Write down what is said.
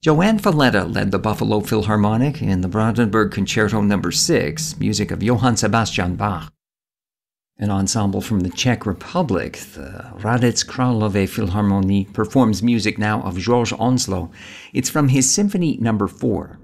Joanne Falletta led the Buffalo Philharmonic in the Brandenburg Concerto No. 6, music of Johann Sebastian Bach. An ensemble from the Czech Republic, the Hradec Králové Philharmonie, performs music now of Georges Onslow. It's from his Symphony No. 4.